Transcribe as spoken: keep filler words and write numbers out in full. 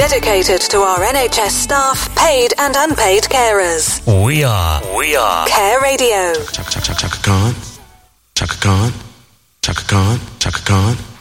Dedicated to our N H S staff, paid and unpaid carers. We are, we are Care Radio. Chaka Chaka Chaka Khan, Chaka Khan, Chaka Khan, Chaka Khan.